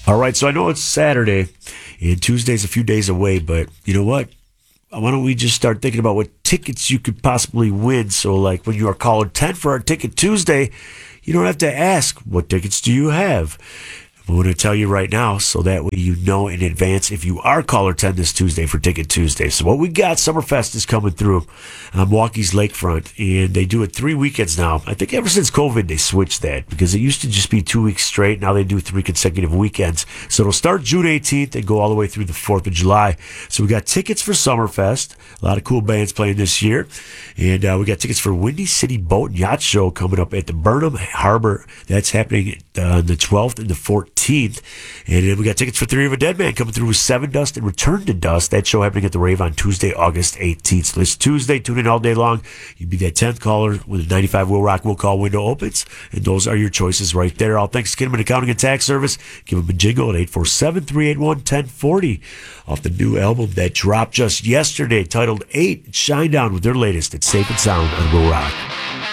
All right, so I know it's Saturday and Tuesday's a few days away, but you know what? Why don't we just start thinking about what tickets you could possibly win? So, like when you are calling 10 for our Ticket Tuesday, you don't have to ask, what tickets do you have? I'm going to tell you right now so that way you know in advance if you are caller 10 this Tuesday for Ticket Tuesday. So what we got, Summerfest is coming through on Milwaukee's Lakefront, and they do it 3 weekends now. I think ever since COVID, they switched that because it used to just be 2 weeks straight. Now they do 3 consecutive weekends. So it'll start June 18th and go all the way through the 4th of July. So we got tickets for Summerfest. A lot of cool bands playing this year. And we got tickets for Windy City Boat and Yacht Show coming up at the Burnham Harbor. That's happening on the 12th and the 14th. And then we got tickets for Theory of a Dead Man coming through with Seven Dust and Return to Dust. That show happening at the Rave on Tuesday, August 18th. So this Tuesday, tune in all day long. You'll be that 10th caller when the 95 Will Rock Will Call window opens. And those are your choices right there. All thanks to Kinnaman Accounting and Tax Service. Give them a jingle at 847-381-1040 off the new album that dropped just yesterday titled 8 Shine Down with their latest. It's Safe and Sound on Will Rock.